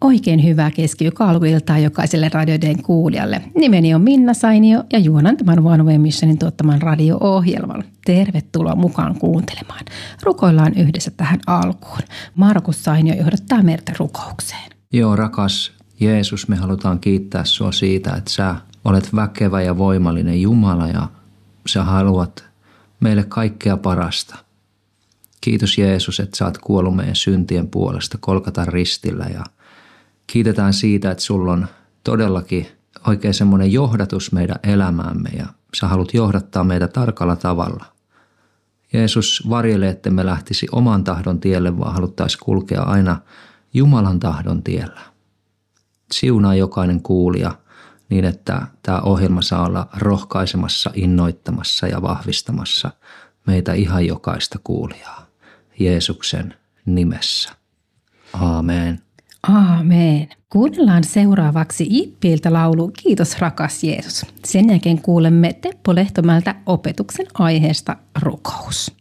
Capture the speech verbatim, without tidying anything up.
Oikein hyvää keskiviikkoalkuiltaa jokaiselle radioiden kuulijalle. Nimeni on Minna Sainio ja juonan tämän One Way Missionin tuottaman radio-ohjelman. Tervetuloa mukaan kuuntelemaan. Rukoillaan yhdessä tähän alkuun. Markus Sainio johdattaa meitä rukoukseen. Joo, rakas Jeesus, me halutaan kiittää sua siitä, että sä olet väkevä ja voimallinen Jumala ja sä haluat meille kaikkea parasta. Kiitos Jeesus, että sä oot kuollut meidän syntien puolesta Golgatan ristillä ja kiitetään siitä, että sulla on todellakin oikein semmoinen johdatus meidän elämäämme ja sä haluat johdattaa meitä tarkalla tavalla. Jeesus, varjele, että me lähtisi oman tahdon tielle, vaan haluttaisiin kulkea aina Jumalan tahdon tiellä. Siunaa jokainen kuulija niin, että tämä ohjelma saa olla rohkaisemassa, innoittamassa ja vahvistamassa meitä ihan jokaista kuulijaa. Jeesuksen nimessä. Aamen. Aamen. Kuunnellaan seuraavaksi Ippiiltä laulu Kiitos rakas Jeesus. Sen jälkeen kuulemme Teppo Lehtomäeltä opetuksen aiheesta rukous.